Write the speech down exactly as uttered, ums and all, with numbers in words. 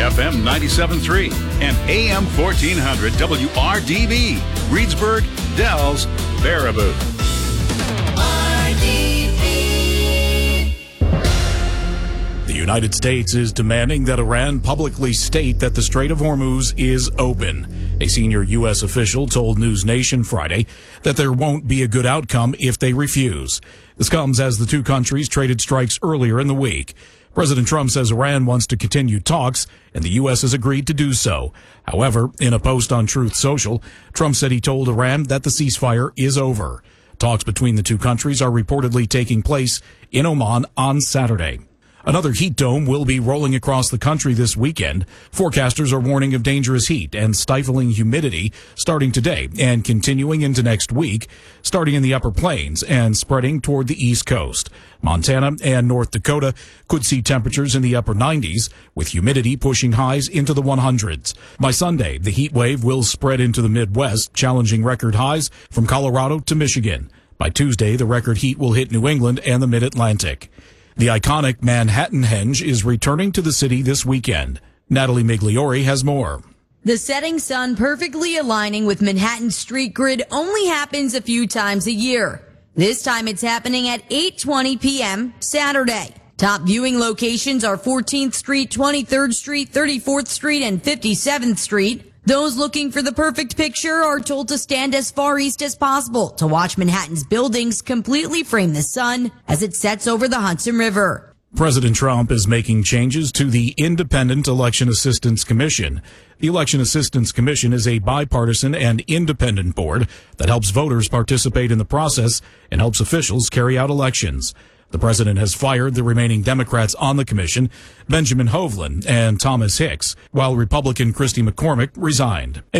F M ninety-seven point three and A M fourteen hundred W R D B, Reedsburg, Dells, Baraboo. The United States is demanding that Iran publicly state that the Strait of Hormuz is open. A senior U S official told News Nation Friday that there won't be a good outcome if they refuse. This comes as the two countries traded strikes earlier in the week. President Trump says Iran wants to continue talks, and the U S has agreed to do so. However, in a post on Truth Social, Trump said he told Iran that the ceasefire is over. Talks between the two countries are reportedly taking place in Oman on Saturday. Another heat dome will be rolling across the country this weekend. Forecasters are warning of dangerous heat and stifling humidity starting today and continuing into next week, starting in the upper plains and spreading toward the east coast. Montana and North Dakota could see temperatures in the upper nineties, with humidity pushing highs into the hundreds. By Sunday, the heat wave will spread into the Midwest, challenging record highs from Colorado to Michigan. By Tuesday, the record heat will hit New England and the Mid-Atlantic. The iconic Manhattan Henge is returning to the city this weekend. Natalie Migliori has more. The setting sun perfectly aligning with Manhattan's street grid only happens a few times a year. This time it's happening at eight twenty p.m. Saturday. Top viewing locations are fourteenth Street, twenty-third Street, thirty-fourth Street, and fifty-seventh Street. Those looking for the perfect picture are told to stand as far east as possible to watch Manhattan's buildings completely frame the sun as it sets over the Hudson River. President Trump is making changes to the Independent Election Assistance Commission. The Election Assistance Commission is a bipartisan and independent board that helps voters participate in the process and helps officials carry out elections. The president has fired the remaining Democrats on the commission, Benjamin Hovland and Thomas Hicks, while Republican Christy McCormick resigned.